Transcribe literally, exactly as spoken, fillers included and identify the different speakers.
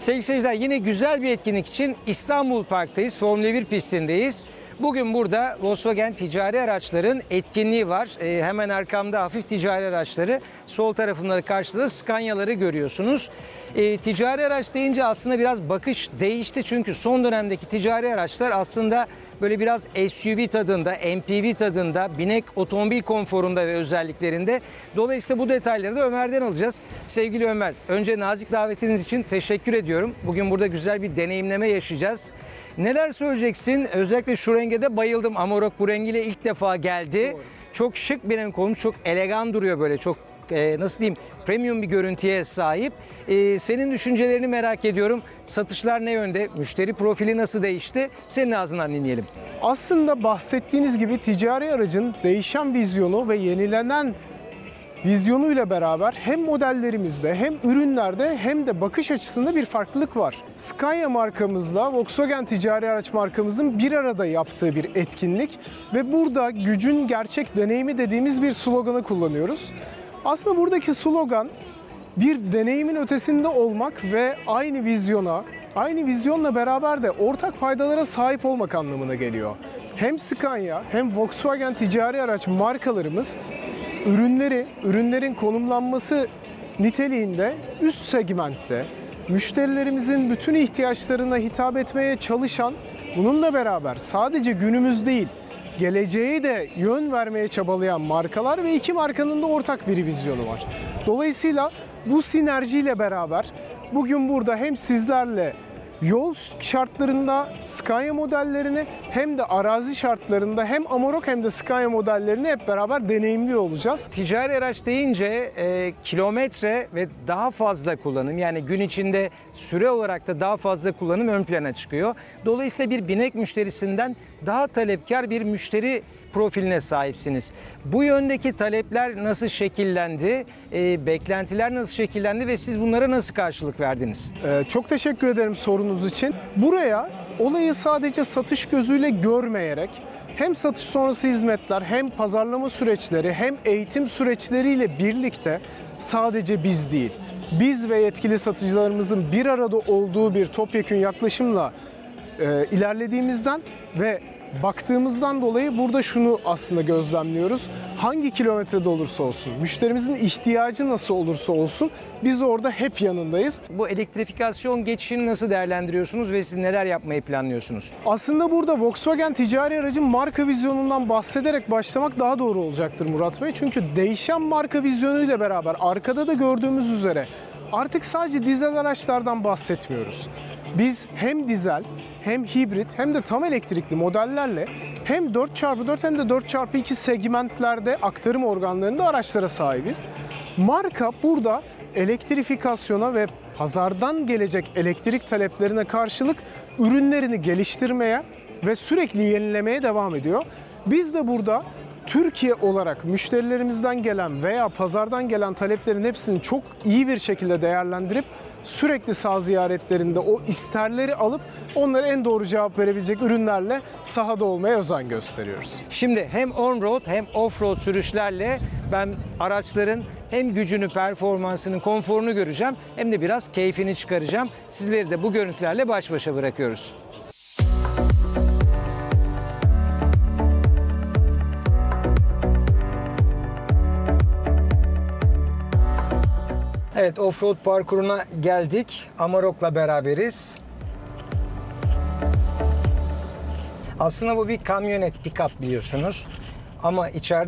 Speaker 1: Sevgili seyirciler, yine güzel bir etkinlik için İstanbul Park'tayız. Formula bir pistindeyiz. Bugün burada Volkswagen ticari araçların etkinliği var. Ee, hemen arkamda hafif ticari araçları, sol tarafımda karşıda Scania'ları görüyorsunuz. Ee, ticari araç deyince aslında biraz bakış değişti. Çünkü son dönemdeki ticari araçlar aslında böyle biraz S U V tadında, M P V tadında, binek otomobil konforunda ve özelliklerinde. Dolayısıyla bu detayları da Ömer'den alacağız. Sevgili Ömer, önce nazik davetiniz için teşekkür ediyorum. Bugün burada güzel bir deneyimleme yaşayacağız. Neler söyleyeceksin? Özellikle şu renge de bayıldım. Amarok bu rengiyle ilk defa geldi. Doğru. Çok şık bir renk olmuş, çok elegan duruyor böyle, çok e, nasıl diyeyim, premium bir görüntüye sahip. E, senin düşüncelerini merak ediyorum. Satışlar ne yönde? Müşteri profili nasıl değişti? Senin ağzından dinleyelim.
Speaker 2: Aslında bahsettiğiniz gibi ticari aracın değişen vizyonu ve yenilenen vizyonuyla beraber hem modellerimizde hem ürünlerde hem de bakış açısında bir farklılık var. Scania markamızla Volkswagen ticari araç markamızın bir arada yaptığı bir etkinlik ve burada gücün gerçek deneyimi dediğimiz bir sloganı kullanıyoruz. Aslında buradaki slogan bir deneyimin ötesinde olmak ve aynı vizyona, aynı vizyonla beraber de ortak faydalara sahip olmak anlamına geliyor. Hem Scania hem Volkswagen ticari araç markalarımız ürünleri, ürünlerin konumlanması niteliğinde üst segmentte müşterilerimizin bütün ihtiyaçlarına hitap etmeye çalışan, bununla beraber sadece günümüz değil, geleceğe de yön vermeye çabalayan markalar ve iki markanın da ortak bir vizyonu var. Dolayısıyla bu sinerjiyle beraber bugün burada hem sizlerle yol şartlarında Scania modellerini hem de arazi şartlarında hem Amarok hem de Scania modellerini hep beraber deneyimliyor olacağız.
Speaker 1: Ticari araç deyince e, kilometre ve daha fazla kullanım, yani gün içinde süre olarak da daha fazla kullanım ön plana çıkıyor. Dolayısıyla bir binek müşterisinden daha talepkar bir müşteri profiline sahipsiniz. Bu yöndeki talepler nasıl şekillendi, e, beklentiler nasıl şekillendi ve siz bunlara nasıl karşılık verdiniz?
Speaker 2: Ee, çok teşekkür ederim sorunuz için. Buraya olayı sadece satış gözüyle görmeyerek hem satış sonrası hizmetler hem pazarlama süreçleri hem eğitim süreçleriyle birlikte sadece biz değil, biz ve yetkili satıcılarımızın bir arada olduğu bir topyekün yaklaşımla e, ilerlediğimizden ve baktığımızdan dolayı burada şunu aslında gözlemliyoruz. Hangi kilometrede olursa olsun, müşterimizin ihtiyacı nasıl olursa olsun biz orada hep yanındayız.
Speaker 1: Bu elektrifikasyon geçişini nasıl değerlendiriyorsunuz ve siz neler yapmayı planlıyorsunuz?
Speaker 2: Aslında burada Volkswagen ticari aracın marka vizyonundan bahsederek başlamak daha doğru olacaktır Murat Bey. Çünkü değişen marka vizyonuyla beraber arkada da gördüğümüz üzere artık sadece dizel araçlardan bahsetmiyoruz. Biz hem dizel hem hibrit hem de tam elektrikli modellerle hem dört çarpı dört hem de dört çarpı iki segmentlerde aktarım organlarında araçlara sahibiz. Marka burada elektrifikasyona ve pazardan gelecek elektrik taleplerine karşılık ürünlerini geliştirmeye ve sürekli yenilemeye devam ediyor. Biz de burada Türkiye olarak müşterilerimizden gelen veya pazardan gelen taleplerin hepsini çok iyi bir şekilde değerlendirip sürekli saha ziyaretlerinde o isterleri alıp onlara en doğru cevap verebilecek ürünlerle sahada olmaya özen gösteriyoruz.
Speaker 1: Şimdi hem on-road hem off-road sürüşlerle ben araçların hem gücünü, performansını, konforunu göreceğim hem de biraz keyfini çıkaracağım. Sizleri de bu görüntülerle baş başa bırakıyoruz. Evet, off-road parkuruna geldik. Amarok'la beraberiz. Aslında bu bir kamyonet, pick-up biliyorsunuz. Ama içeride